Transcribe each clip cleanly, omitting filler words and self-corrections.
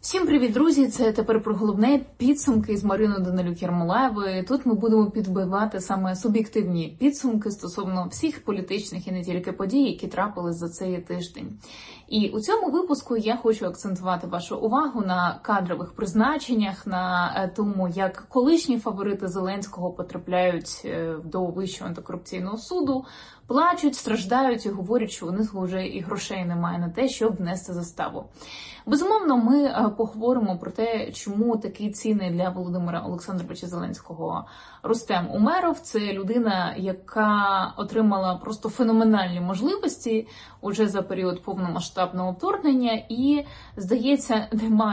Всім привіт, друзі! Це тепер про головне підсумки з Мариною Данилюк-Ярмолаєвою. Тут ми будемо підбивати саме суб'єктивні підсумки стосовно всіх політичних і не тільки подій, які трапились за цей тиждень. І у цьому випуску я хочу акцентувати вашу увагу на кадрових призначеннях, на тому, як колишні фаворити Зеленського потрапляють до Вищого антикорупційного суду, плачуть, страждають і говорять, що у них вже і грошей немає на те, щоб внести заставу. Безумовно, ми поговоримо про те, чому такі ціни для Володимира Олександровича Зеленського. Рустем Умеров – це людина, яка отримала просто феноменальні можливості уже за період повномасштабного вторгнення і, здається,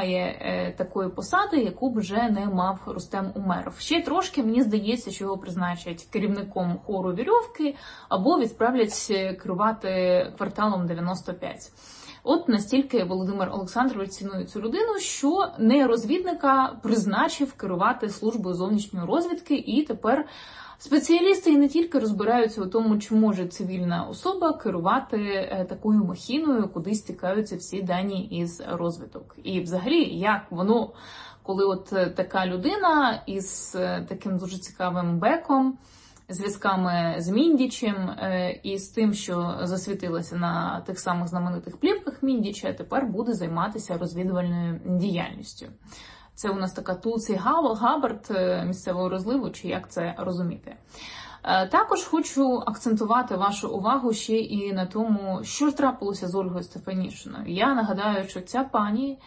немає такої посади, яку б вже не мав Рустем Умеров. Ще трошки, мені здається, що його призначать керівником хору «Вірьовки» або відправлять керувати кварталом 95. От настільки Володимир Олександрович цінує цю людину, що нерозвідника призначив керувати службою зовнішньої розвідки, і тепер спеціалісти і не тільки розбираються у тому, чи може цивільна особа керувати такою махіною, куди стікаються всі дані із розвиток. І взагалі, як воно, коли от така людина із таким дуже цікавим беком, зв'язками з Міндічем і з тим, що засвітилося на тих самих знаменитих плівках Міндіча, тепер буде займатися розвідувальною діяльністю. Це у нас така Тулсі Габбард місцевого розливу, чи як це розуміти. Також хочу акцентувати вашу увагу ще і на тому, що трапилося з Ольгою Стефанішиною. Я нагадаю, що ця пані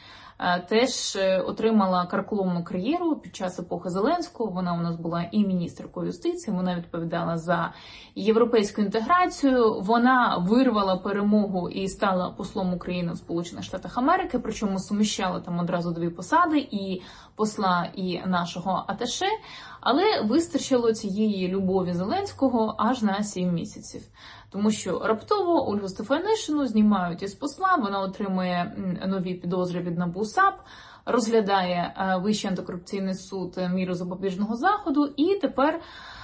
теж отримала карколомну кар'єру під час епохи Зеленського. Вона у нас була і міністеркою юстиції, вона відповідала за європейську інтеграцію. Вона вирвала перемогу і стала послом України в Сполучених Штатах Америки, причому суміщала там одразу дві посади, і посла, і нашого аташе. Але вистачило цієї любові Зеленського аж на 7 місяців. Тому що раптово Ольгу Стефанішину знімають із посла, вона отримує нові підозри від НАБУ САП, розглядає Вищий антикорупційний суд міру запобіжного заходу, і тепер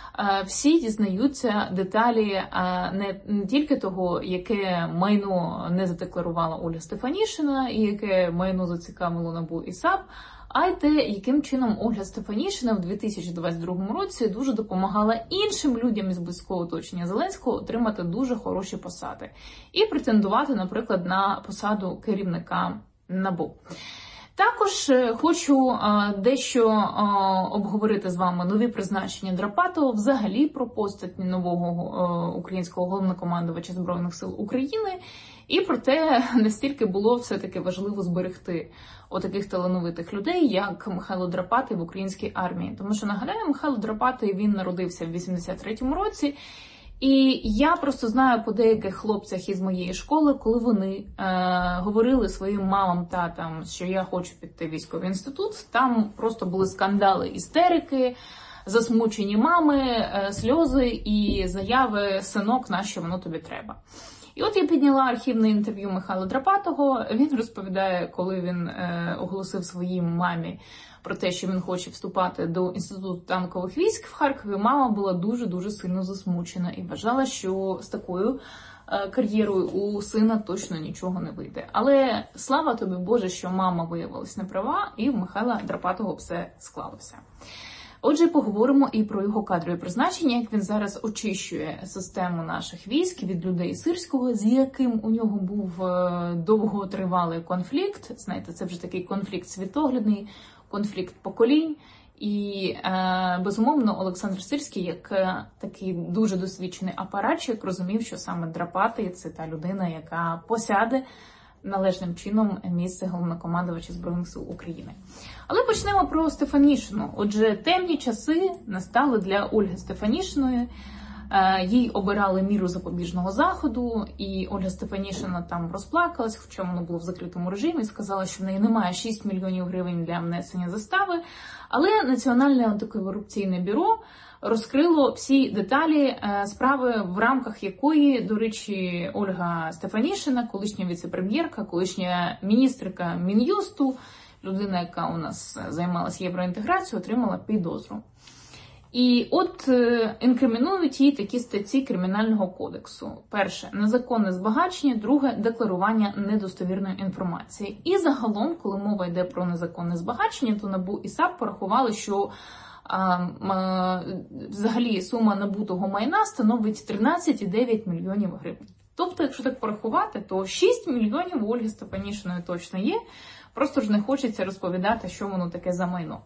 всі дізнаються деталі не тільки того, яке майно не задекларувала Ольга Стефанішина і яке майно зацікавило НАБУ і САП, а й те, яким чином Ольга Стефанішина в 2022 році дуже допомагала іншим людям із близького оточення Зеленського отримати дуже хороші посади і претендувати, наприклад, на посаду керівника НАБУ. Також хочу дещо обговорити з вами нові призначення Драпатова, взагалі про постать нового українського головнокомандувача Збройних сил України, і про те, настільки було все-таки важливо зберегти отаких талановитих людей, як Михайло Драпатий в українській армії. Тому що, нагадаю, Михайло Драпатий, він народився в 83-му році, і я просто знаю по деяких хлопцях із моєї школи, коли вони говорили своїм мамам, татам, що я хочу піти в військовий інститут, там просто були скандали, істерики, засмучені мами, сльози і заяви «синок, нащо воно тобі треба?». І от я підняла архівне інтерв'ю Михайла Драпатого. Він розповідає, коли він оголосив своїй мамі про те, що він хоче вступати до Інституту танкових військ в Харкові, мама була дуже-дуже сильно засмучена і вважала, що з такою кар'єрою у сина точно нічого не вийде. Але слава тобі, Боже, що мама виявилась неправа, і в Михайла Драпатого все склалося. Отже, поговоримо і про його кадрові призначення, як він зараз очищує систему наших військ від людей Сирського, з яким у нього був довготривалий конфлікт. Знаєте, це вже такий конфлікт світоглядний, конфлікт поколінь. І, безумовно, Олександр Сирський, як такий дуже досвідчений апаратчик, розумів, що саме Драпатий – це та людина, яка посяде належним чином місце головнокомандувача Збройних сил України. Але почнемо про Стефанішину. Отже, темні часи настали для Ольги Стефанішиної. Їй обирали міру запобіжного заходу, і Ольга Стефанішина там розплакалась, хоча воно було в закритому режимі, сказала, що в неї немає 6 мільйонів гривень для внесення застави. Але Національне антикорупційне бюро розкрило всі деталі справи, в рамках якої, до речі, Ольга Стефанішина, колишня віце-прем'єрка, колишня міністерка Мін'юсту, людина, яка у нас займалася євроінтеграцією, отримала підозру. І от інкримінують їй такі статті Кримінального кодексу. Перше – незаконне збагачення, друге – декларування недостовірної інформації. І загалом, коли мова йде про незаконне збагачення, то НАБУ і САП порахували, що взагалі сума набутого майна становить 13,9 мільйонів гривень. Тобто, якщо так порахувати, то 6 мільйонів у Ольги Стефанішиної точно є, просто ж не хочеться розповідати, що воно таке за майно.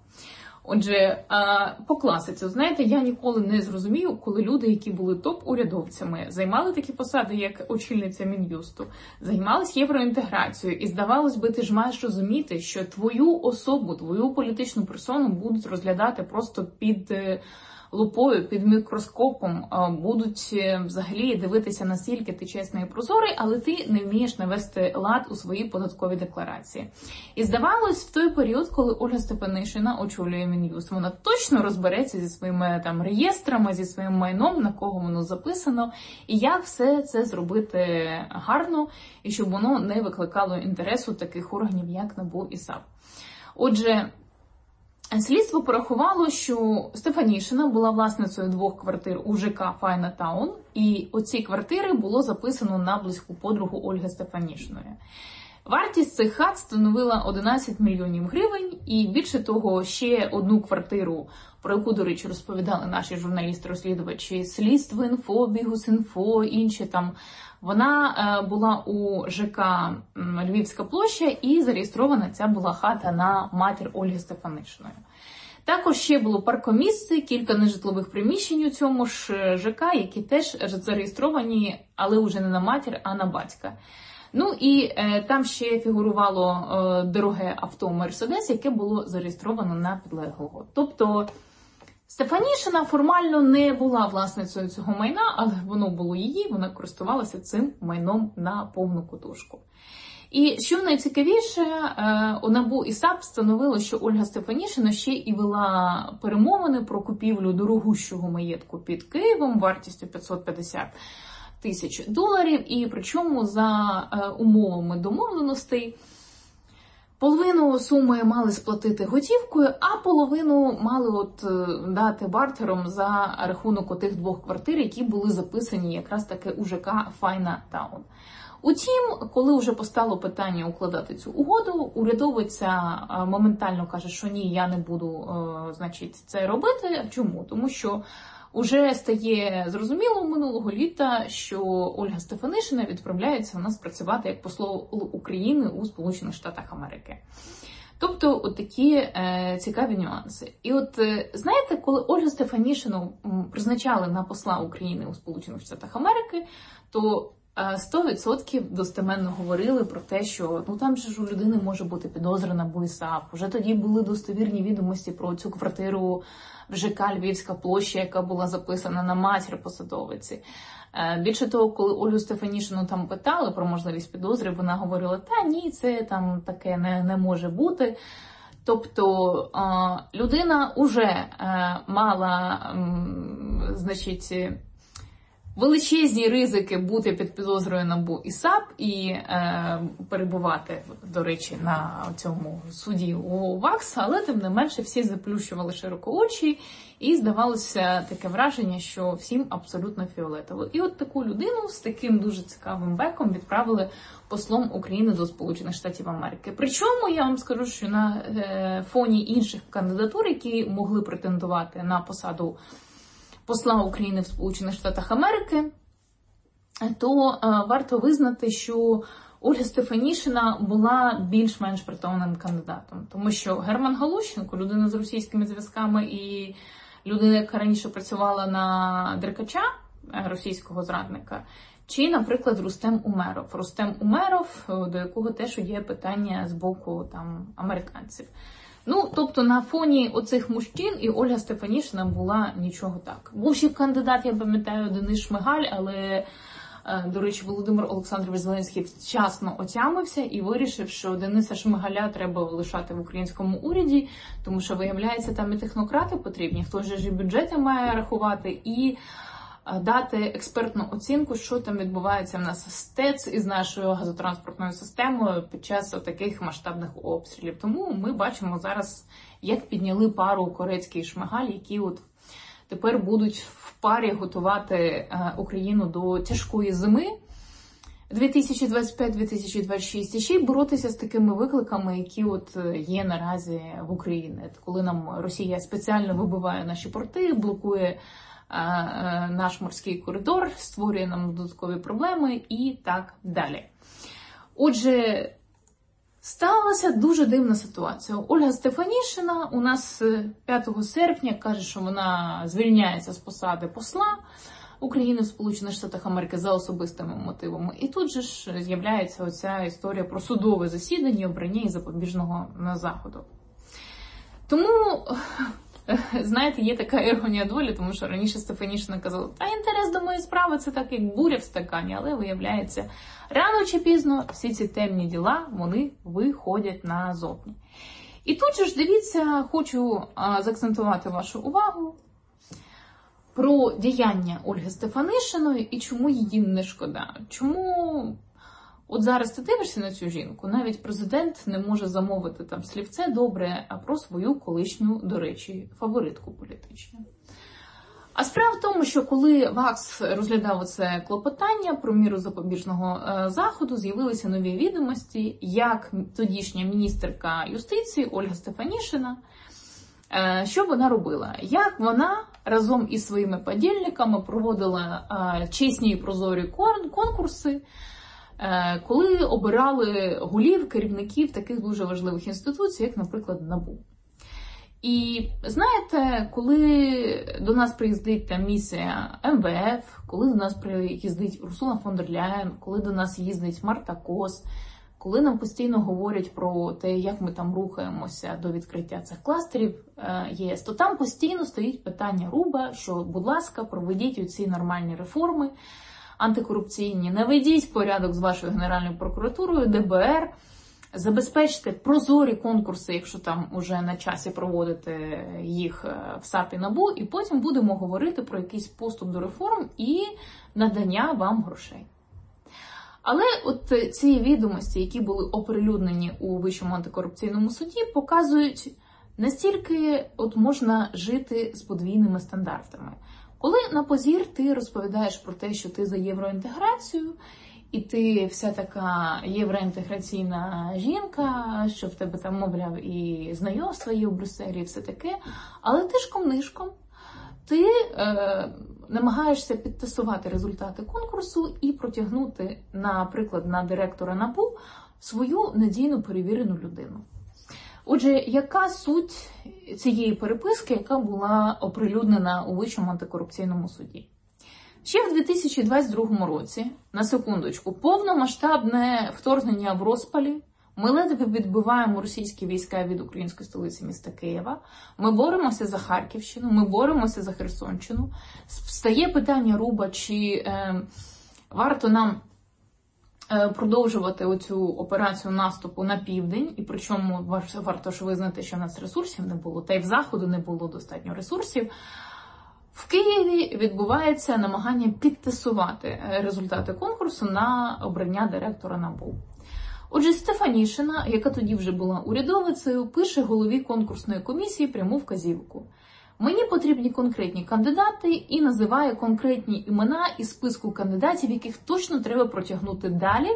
Отже, по класиці, знаєте, я ніколи не зрозумію, коли люди, які були топ-урядовцями, займали такі посади, як очільниця Мін'юсту, займались євроінтеграцією, і, здавалось би, ти ж маєш розуміти, що твою особу, твою політичну персону будуть розглядати просто під лупою, під мікроскопом, будуть взагалі дивитися, наскільки ти чесний і прозорий, але ти не вмієш навести лад у свої податкові декларації. І здавалось, в той період, коли Ольга Стефанишина очолює Мін'юст, вона точно розбереться зі своїми там реєстрами, зі своїм майном, на кого воно записано, і як все це зробити гарно, і щоб воно не викликало інтересу таких органів, як НАБУ і САП. Отже, слідство порахувало, що Стефанішина була власницею 2 квартир у ЖК Файна Таун, і оці квартири було записано на близьку подругу Ольги Стефанішиної. Вартість цих хат становила 11 мільйонів гривень, і більше того, ще одну квартиру, про яку, до речі, розповідали наші журналісти-розслідувачі, Слідство.Інфо, Бігус.Інфо, інші там, вона була у ЖК Львівська площа, і зареєстрована ця була хата на матір Ольги Стефанишиної. Також ще було паркомісце, кілька нежитлових приміщень у цьому ж ЖК, які теж зареєстровані, але вже не на матір, а на батька. Ну і там ще фігурувало дороге авто Мерседес, яке було зареєстровано на підлеглого. Тобто Стефанішина формально не була власницею цього майна, але воно було її, вона користувалася цим майном на повну катушку. І що найцікавіше, у НАБУ і САП встановило, що Ольга Стефанішина ще і вела перемовини про купівлю дорогущого маєтку під Києвом вартістю $550 тисяч, і причому за умовами домовленостей половину суми мали сплатити готівкою, а половину мали дати бартером за рахунок отих 2 квартир, які були записані якраз таки у ЖК Файна Таун. Утім, коли вже постало питання укладати цю угоду, урядовиця моментально каже, що ні, я не буду, це робити. Чому? Тому що уже стає зрозуміло минулого літа, що Ольга Стефанишина відправляється у нас працювати як посол України у Сполучених Штатах Америки. Тобто, от такі цікаві нюанси. І от, знаєте, коли Ольгу Стефанішину призначали на посла України у Сполучених Штатах Америки, то 100% достеменно говорили про те, що там же ж у людини може бути підозра НАБУ і САП. Уже тоді були достовірні відомості про цю квартиру в ЖК Львівська площа, яка була записана на матір посадовиці. Більше того, коли Ольгу Стефанішину там питали про можливість підозри, вона говорила, та ні, це там таке не може бути. Тобто людина уже мала, величезні ризики бути під підозрою НАБУ і САП і перебувати, до речі, на цьому суді у ВАКС, але тим не менше всі заплющували широко очі і здавалося таке враження, що всім абсолютно фіолетово. І от таку людину з таким дуже цікавим беком відправили послом України до Сполучених Штатів Америки. Причому я вам скажу, що на фоні інших кандидатур, які могли претендувати на посаду посла України в Сполучених Штатах Америки, то варто визнати, що Ольга Стефанішина була більш-менш притомним кандидатом. Тому що Герман Галущенко, людина з російськими зв'язками і людина, яка раніше працювала на Деркача, російського зрадника, чи, наприклад, Рустем Умеров. Рустем Умеров, до якого теж є питання з боку американців. Тобто на фоні оцих мужчин і Ольга Стефанішина була нічого так. Був ще кандидат, я пам'ятаю, Денис Шмигаль, але, до речі, Володимир Олександрович Зеленський вчасно отямився і вирішив, що Дениса Шмигаля треба лишати в українському уряді, тому що, виявляється, там і технократи потрібні, хтось же і бюджети має рахувати, і дати експертну оцінку, що там відбувається в нас з ТЕЦ із нашою газотранспортною системою під час таких масштабних обстрілів. Тому ми бачимо зараз, як підняли пару Корецький і Шмигаль, які тепер будуть в парі готувати Україну до тяжкої зими 2025-2026, і ще й боротися з такими викликами, які от є наразі в Україні. Коли нам Росія спеціально вибиває наші порти, блокує наш морський коридор, створює нам додаткові проблеми і так далі. Отже, сталася дуже дивна ситуація. Ольга Стефанішина у нас 5 серпня каже, що вона звільняється з посади посла України в Сполучених Штатах Америки за особистими мотивами. І тут же ж з'являється оця історія про судове засідання, обрання і запобіжного заходу. Тому, знаєте, є така іронія долі, тому що раніше Стефанішина казала, та інтерес до моєї справи це так, як буря в стакані, але виявляється, рано чи пізно всі ці темні діла, вони виходять назовні. І тут же ж, дивіться, хочу заакцентувати вашу увагу про діяння Ольги Стефанишиної і чому її не шкода. Чому от зараз ти дивишся на цю жінку, навіть президент не може замовити там слівце добре, а про свою колишню, до речі, фаворитку політичну. А справа в тому, що коли ВАКС розглядав це клопотання про міру запобіжного заходу, з'явилися нові відомості, як тодішня міністерка юстиції Ольга Стефанішина, що вона робила? Як вона разом із своїми подільниками проводила чесні і прозорі конкурси, коли обирали голів, керівників таких дуже важливих інституцій, як, наприклад, НАБУ. І знаєте, коли до нас приїздить там місія МВФ, коли до нас приїздить Урсула фон дер Ляєн, коли до нас їздить Марта Кос, коли нам постійно говорять про те, як ми там рухаємося до відкриття цих кластерів ЄС, то там постійно стоїть питання руба, що, будь ласка, проведіть оці нормальні реформи антикорупційні, наведіть порядок з вашою Генеральною прокуратурою, ДБР, забезпечте прозорі конкурси, якщо там уже на часі проводити їх в САП і НАБУ, і потім будемо говорити про якийсь поступ до реформ і надання вам грошей. Але от ці відомості, які були оприлюднені у Вищому антикорупційному суді, показують, настільки от можна жити з подвійними стандартами. Коли на позір ти розповідаєш про те, що ти за євроінтеграцію, і ти вся така євроінтеграційна жінка, що в тебе там, мовляв, і знайомства є у Брюсселі, і все таке, але тишком-нишком ти намагаєшся підтасувати результати конкурсу і протягнути, наприклад, на директора НАБУ свою надійно перевірену людину. Отже, яка суть цієї переписки, яка була оприлюднена у Вищому антикорупційному суді? Ще в 2022 році, на секундочку, повномасштабне вторгнення в розпалі, ми ледве відбиваємо російські війська від української столиці міста Києва, ми боремося за Харківщину, ми боремося за Херсонщину. Стає питання руба, чи варто нам продовжувати оцю операцію наступу на південь, і причому варто ж визнати, що в нас ресурсів не було, та й в Заходу не було достатньо ресурсів. В Києві відбувається намагання підтасувати результати конкурсу на обрання директора НАБУ. Отже, Стефанішина, яка тоді вже була урядовицею, пише голові конкурсної комісії пряму вказівку. Мені потрібні конкретні кандидати і називає конкретні імена із списку кандидатів, яких точно треба протягнути далі,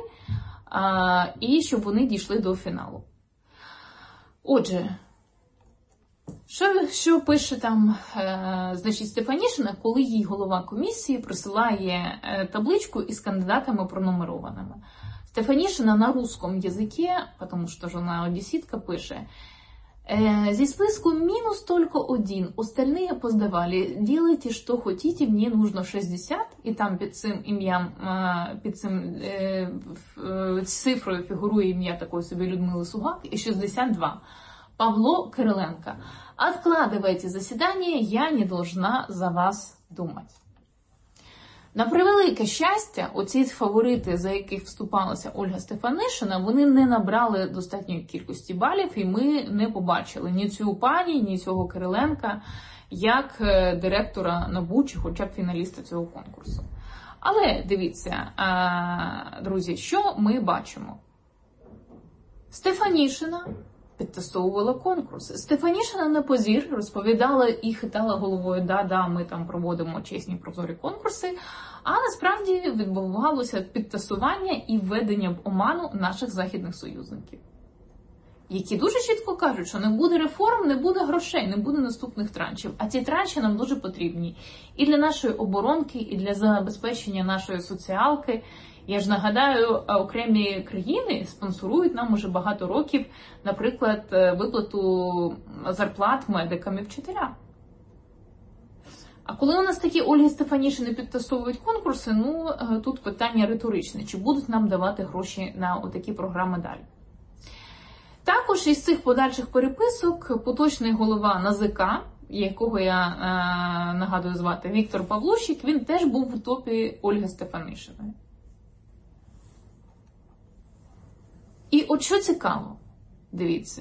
і щоб вони дійшли до фіналу. Отже, що пише там, значить, Стефанішина, коли їй голова комісії присилає табличку із кандидатами пронумерованими. Стефанишина на русском языке, потому что же она одесситка, пише: «Зі списку минус только один, остальные поздавали. Делайте, что хотите, мне нужно 60». І там під цим ім'ям, під цим цифрою фігурує ім'я такої собі Людмили Сугак, і 62. Павло Кириленко. Откладывайте заседание, я не должна за вас думать. На превелике щастя, оці фаворити, за яких вступалася Ольга Стефанишина, вони не набрали достатньої кількості балів, і ми не побачили ні цю пані, ні цього Кириленка, як директора НАБУ, чи хоча б фіналіста цього конкурсу. Але, дивіться, друзі, що ми бачимо? Стефанішина підтасовувала конкурси. Стефанішина на позір розповідала і хитала головою, да, ми там проводимо чесні прозорі конкурси, а насправді відбувалося підтасування і введення в оману наших західних союзників, які дуже чітко кажуть, що не буде реформ, не буде грошей, не буде наступних траншів. А ці транші нам дуже потрібні і для нашої оборонки, і для забезпечення нашої соціалки. Я ж нагадаю, окремі країни спонсорують нам уже багато років, наприклад, виплату зарплат медикам і вчителям. А коли у нас такі Ольги Стефанішини підтасовують конкурси, тут питання риторичне, чи будуть нам давати гроші на отакі програми далі. Також із цих подальших переписок поточний голова НАЗК, якого я нагадую звати Віктор Павлущик, він теж був в топі Ольги Стефанішиної. І от що цікаво, дивіться,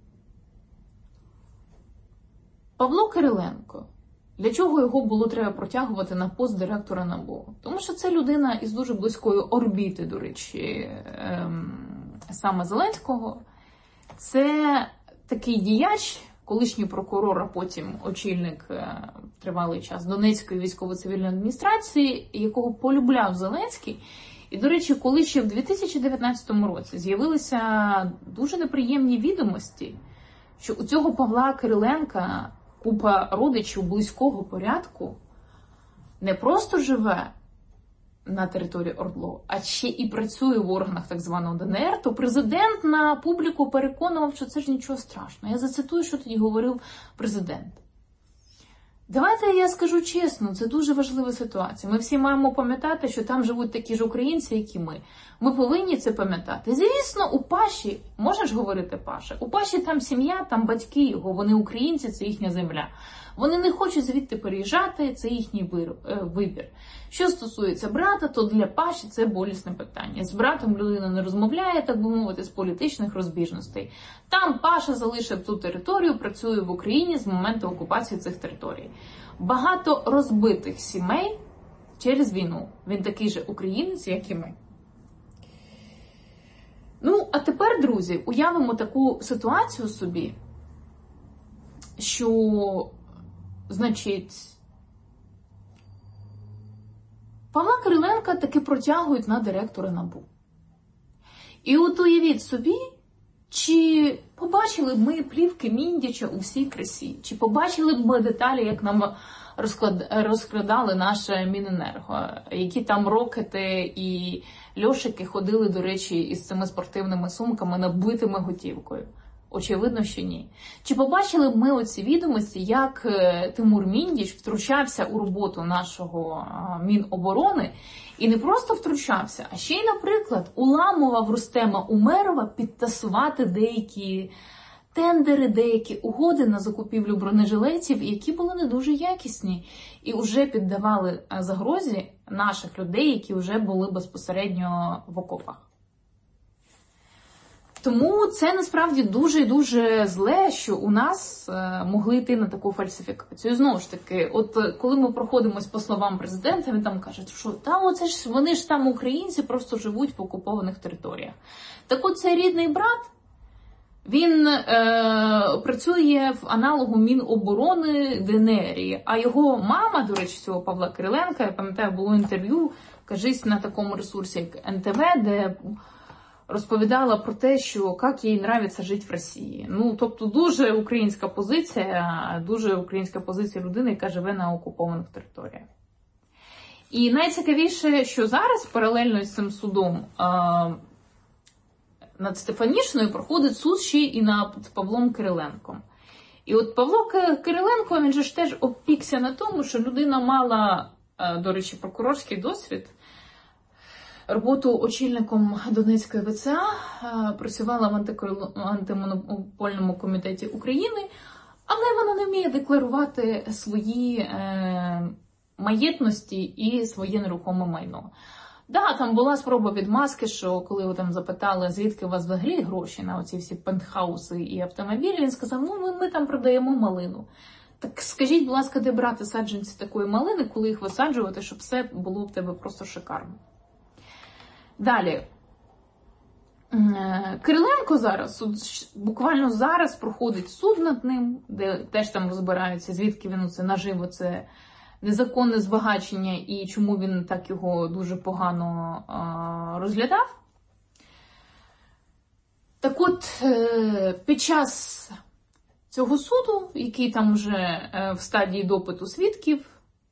Павло Кириленко, для чого його було треба протягувати на пост директора НАБУ? Тому що це людина із дуже близької орбіти, до речі, саме Зеленського. Це такий діяч, колишній прокурор, а потім очільник тривалий час Донецької військово-цивільної адміністрації, якого полюбляв Зеленський. І, до речі, коли ще в 2019 році з'явилися дуже неприємні відомості, що у цього Павла Кириленка купа родичів близького порядку не просто живе на території ОРДЛО, а ще і працює в органах так званого ДНР, то президент на публіку переконував, що це ж нічого страшного. Я зацитую, що тоді говорив президент. Давайте я скажу чесно, це дуже важлива ситуація. Ми всі маємо пам'ятати, що там живуть такі ж українці, як і ми. Ми повинні це пам'ятати. Звісно, у Паші, можеш говорити Паша, у Паші там сім'я, там батьки його, вони українці, це їхня земля. Вони не хочуть звідти переїжджати, це їхній вибір. Що стосується брата, то для Паші це болісне питання. З братом людина не розмовляє, так би мовити, з політичних розбіжностей. Там Паша залишив ту територію, працює в Україні з моменту окупації цих територій. Багато розбитих сімей через війну. Він такий же українець, як і ми. А тепер, друзі, уявимо таку ситуацію собі, що, значить, Павла Кириленка таки протягують на директора НАБУ. І от уявіть собі, чи побачили б ми плівки Міндіча у всій красі, чи побачили б ми деталі, як нам розкрадали наше Міненерго, які там рокети і льошики ходили, до речі, із цими спортивними сумками, набитими готівкою. Очевидно, що ні. Чи побачили б ми оці відомості, як Тимур Міндіч втручався у роботу нашого Міноборони, і не просто втручався, а ще й, наприклад, уламував Рустема Умерова підтасувати деякі тендери, деякі угоди на закупівлю бронежилетів, які були не дуже якісні, і вже піддавали загрозі наших людей, які вже були безпосередньо в окопах. Тому це насправді дуже і дуже зле, що у нас могли йти на таку фальсифікацію. Знову ж таки, от коли ми проходимось по словам президента, він там каже, що оце ж вони ж там українці просто живуть в окупованих територіях. Так от цей рідний брат, він працює в аналогу Міноборони ДНР, а його мама, до речі, цього Павла Кириленка, я пам'ятаю, було інтерв'ю, кажись, на такому ресурсі, як НТВ, де розповідала про те, що як їй подобається жити в Росії. Тобто дуже українська позиція людини, яка живе на окупованих територіях. І найцікавіше, що зараз паралельно з цим судом над Стефанішиною проходить суд ще і над Павлом Кириленком. І от Павло Кириленко, він же ж теж опікся на тому, що людина мала, до речі, прокурорський досвід, роботу очільником Донецької ВЦА, працювала в антимонопольному комітеті України, але вона не вміє декларувати свої маєтності і своє нерухоме майно. Там була спроба відмазки, що коли його там запитали, звідки у вас взагалі гроші на оці всі пентхауси і автомобілі, він сказав, ми там продаємо малину. Так скажіть, будь ласка, де брати саджанці такої малини, коли їх висаджувати, щоб все було в тебе просто шикарно. Далі. Кириленко зараз, буквально зараз проходить суд над ним, де теж там розбираються, звідки він це наживо, це незаконне збагачення і чому він так його дуже погано розглядав. Так от, під час цього суду, який там вже в стадії допиту свідків,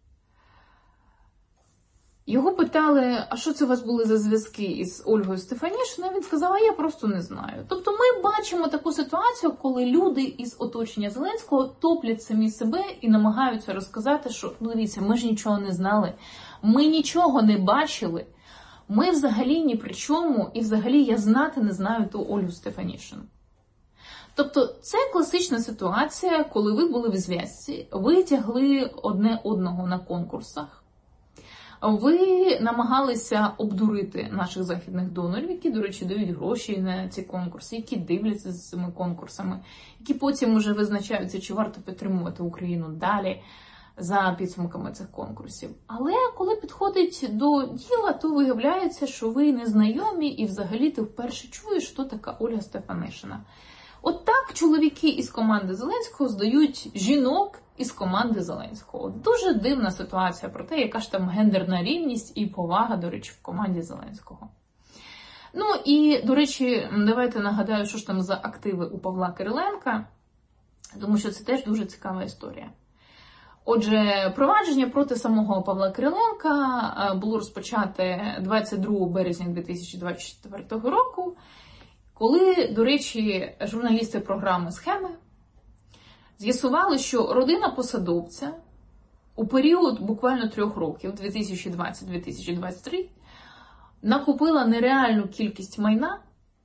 його питали, а що це у вас були за зв'язки із Ольгою Стефанішиною? Він сказав, а я просто не знаю. Тобто ми бачимо таку ситуацію, коли люди із оточення Зеленського топлять самі себе і намагаються розказати, що, ну дивіться, ми ж нічого не знали, ми нічого не бачили, ми взагалі ні при чому, і взагалі я знати не знаю ту Ольгу Стефанішину. Тобто це класична ситуація, коли ви були в зв'язці, ви тягли одне одного на конкурсах, ви намагалися обдурити наших західних донорів, які, до речі, дають гроші на ці конкурси, які дивляться за цими конкурсами, які потім вже визначаються, чи варто підтримувати Україну далі за підсумками цих конкурсів. Але коли підходить до діла, то виявляється, що ви незнайомі і взагалі ти вперше чуєш, що така Ольга Стефанишина. От так чоловіки із команди Зеленського здають жінок із команди Зеленського. Дуже дивна ситуація про те, яка ж там гендерна рівність і повага, до речі, в команді Зеленського. Ну і, до речі, давайте нагадаю, що ж там за активи у Павла Кириленка, тому що це теж дуже цікава історія. Отже, провадження проти самого Павла Кириленка було розпочате 22 березня 2024 року, коли, до речі, журналісти програми «Схеми» з'ясували, що родина посадовця у період буквально 3 років, 2020-2023, накупила нереальну кількість майна,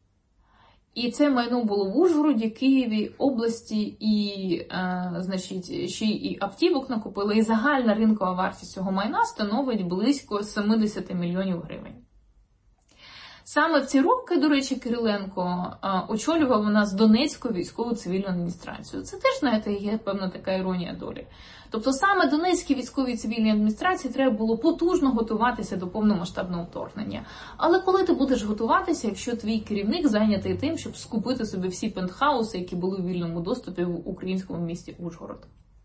і це майно було в Ужгороді, Києві, області, і, значить, ще і автівок накупили, і загальна ринкова вартість цього майна становить близько 70 мільйонів гривень. Саме в ці роки, до речі, Кириленко очолював у нас Донецьку військову цивільну адміністрацію. Це теж, знаєте, є певна така іронія долі. Тобто саме Донецькій військовій цивільній адміністрації треба було потужно готуватися до повномасштабного вторгнення. Але коли ти будеш готуватися, якщо твій керівник зайнятий тим, щоб скупити собі всі пентхауси, які були в вільному доступі в українському місті Ужгород?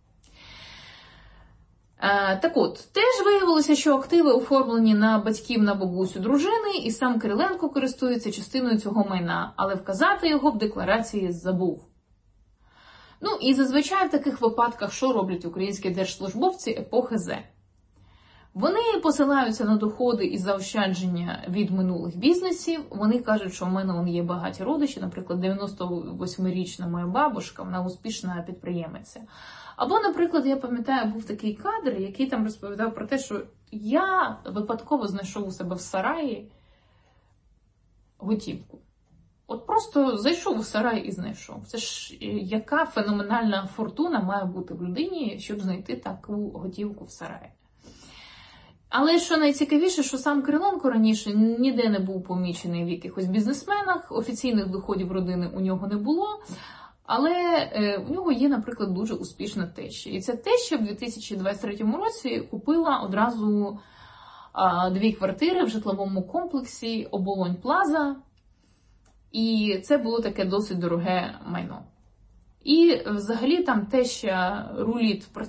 Так от, теж виявилося, що активи оформлені на батьків, на бабусю дружини, і сам Кириленко користується частиною цього майна, але вказати його в декларації забув. Ну і зазвичай в таких випадках що роблять українські держслужбовці епохи З? Вони посилаються на доходи і заощадження від минулих бізнесів, вони кажуть, що в мене є багаті родичі, наприклад, 98-річна моя бабушка, вона успішна підприємиця. Або, наприклад, я пам'ятаю, був такий кадр, який там розповідав про те, що я випадково знайшов у себе в сараї готівку. От просто зайшов у сарай і знайшов. Це ж яка феноменальна фортуна має бути в людині, щоб знайти таку готівку в сараї. Але що найцікавіше, що сам Кириленко раніше ніде не був помічений в якихось бізнесменах, офіційних доходів родини у нього не було, але в нього є, наприклад, дуже успішна теща. І ця теща в 2023 році купила одразу 2 квартири в житловому комплексі Оболонь Плаза, і це було таке досить дороге майно. І взагалі там теща руліт